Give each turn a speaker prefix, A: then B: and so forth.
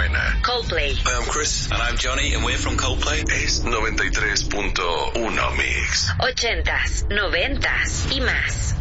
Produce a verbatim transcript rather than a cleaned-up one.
A: buena.
B: Coldplay.
C: Hi, I'm Chris. And I'm Johnny, and we're from Coldplay.
A: Es noventa y tres punto uno Mix.
B: Ochentas, noventas y más.